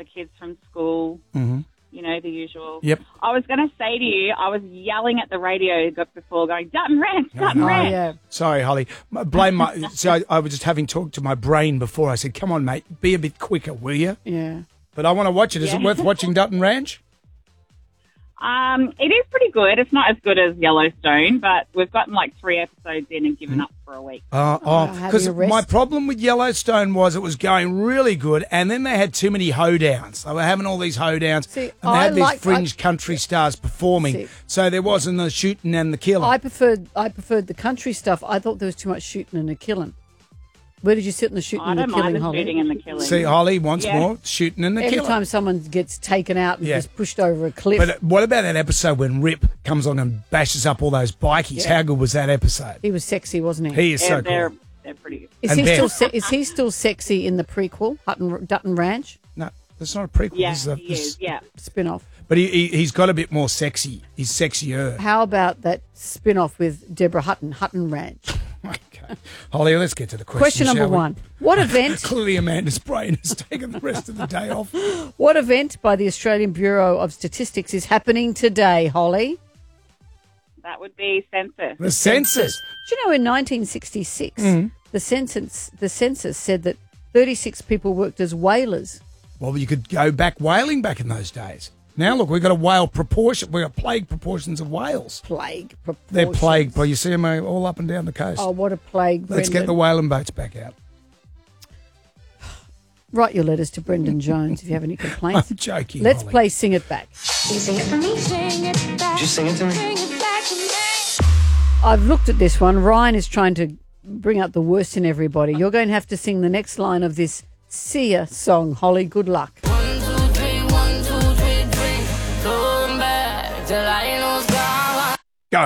the kids from school. Mm-hmm. You know, the usual. Yep. I was going to say to you, I was yelling at the radio before going, Dutton Ranch, Dutton Ranch. Yeah. Sorry, Holly. I was just having talked to my brain before. I said, come on, mate, be a bit quicker, will you? Yeah. But I want to watch it. Is it worth watching Dutton Ranch? It is pretty good. It's not as good as Yellowstone, but we've gotten like 3 episodes in and given up for a week. Because having a my rest. problem with Yellowstone was it was going really good, and then they had too many hoedowns. They were having all these hoedowns, See, and they had these I fringe country stars performing, See. so there wasn't the shooting and the killing. I preferred the country stuff. I thought there was too much shooting and a killing. Where did you sit in the shooting I and the don't killing, mind the Holly? shooting and the killing. See, Holly wants Yeah. more shooting and the Every killing. time someone gets taken out and Yeah. just pushed over a cliff. But what about that episode when Rip comes on and bashes up all those bikies? Yeah. How good was that episode? he was sexy, wasn't he? He is so they're cool. pretty good. Is And he Ben. is he still sexy in the prequel, Dutton Ranch No, that's not a prequel. Yeah, This is he is, yeah. spin-off? But he's got a bit more sexy. He's sexier. How about that spin-off with Deborah Hutton Ranch? Okay. Holly, let's get to the Question number shall we? 1. What event Clearly Amanda's brain has taken the rest of the day off. What event by the Australian Bureau of Statistics is happening today, Holly? That would be census. The census. Do you know in 1966, Mm-hmm. the census said that 36 people worked as whalers. Well, you could go back whaling back in those days. Now, look, we've got a whale proportion. We've got plague proportions of whales. Plague proportions. They're plagued, but you see them all up and down the coast. Oh, what a plague, Let's get the Brendan. whaling boats back out. Write your letters to Brendan Jones if you have any complaints. I'm joking, Let's Holly. play Sing It Back. Can you sing it for me? Sing it back. Just sing it to me. Sing it back to me. I've looked at this one. Ryan is trying to bring out the worst in everybody. You're going to have to sing the next line of this Sia song, Holly. Good luck. 1, 2, 3, 1, 2, 3, 3. Going back till I know gone. Go.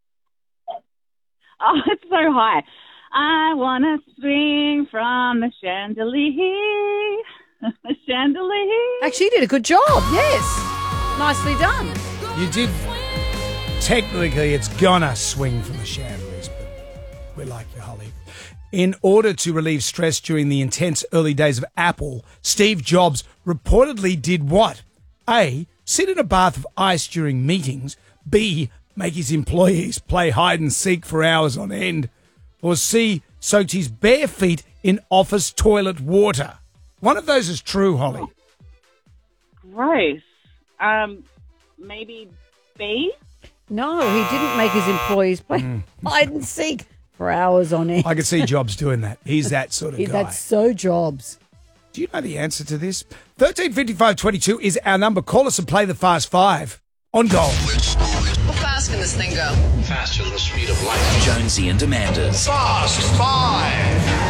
Oh, it's so high. I want to swing from the chandelier. The chandelier. Actually, you did a good job. Yes. Nicely done. You did. Technically, it's gonna swing from the chandeliers, but we like you, Holly. In order to relieve stress during the intense early days of Apple, Steve Jobs reportedly did what? A. Sit in a bath of ice during meetings. B. Make his employees play hide and seek for hours on end. Or C. Soaked his bare feet in office toilet water. One of those is true, Holly. Gross. Maybe B? No, he didn't make his employees play hide and seek for hours on end. I could see Jobs doing that. He's that sort of guy. That's so Jobs. Do you know the answer to this? 135522 is our number. Call us and play the Fast Five on Gold. How fast can this thing go? Faster than the speed of light. Jonesy and Amanda's Fast Five.